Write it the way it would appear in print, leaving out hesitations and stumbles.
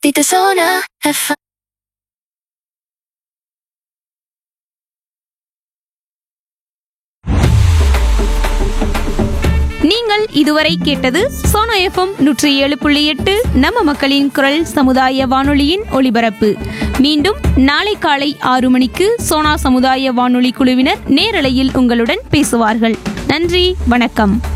இது சோனா எஃப்எம். நீங்கள் இதுவரை கேட்டது சோனா எஃப்எம் 107.8 நம்ம மக்களின் குரல் சமுதாய வானொலியின் ஒளிபரப்பு. மீண்டும் நாளை காலை 6 மணிக்கு சோனா சமுதாய வானொலி குழுவினர் நேரலையில் உங்களுடன் பேசுவார்கள். நன்றி, வணக்கம்.